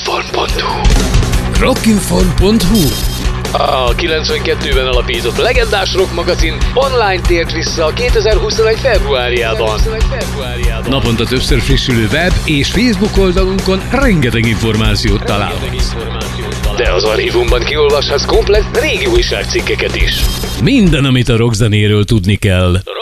Rockinform.hu. Rockinform.hu. A 92-ben alapított legendás rock magazin online tért vissza a 2021 februárjában. Naponta többször frissülő web és Facebook oldalunkon rengeteg információt találhatsz. De az archívumban kiolvashatsz komplett régi újságcikkeket is. Minden, amit a rockzenéről tudni kell.